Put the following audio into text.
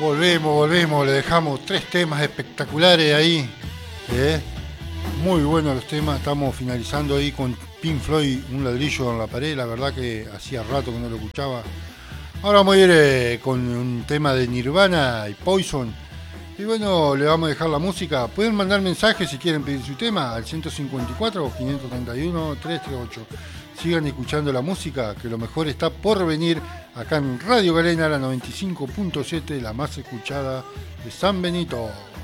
Volvemos, le dejamos tres temas espectaculares ahí. ¿eh? Muy buenos los temas, estamos finalizando ahí con Pink Floyd, Un ladrillo en la pared, la verdad que hacía rato que no lo escuchaba. Ahora vamos a ir con un tema de Nirvana y Poison. Y bueno, le vamos a dejar la música. Pueden mandar mensajes si quieren pedir su tema al 154-531-338. Sigan escuchando la música, que lo mejor está por venir acá en Radio Galena, la 95.7, la más escuchada de San Benito.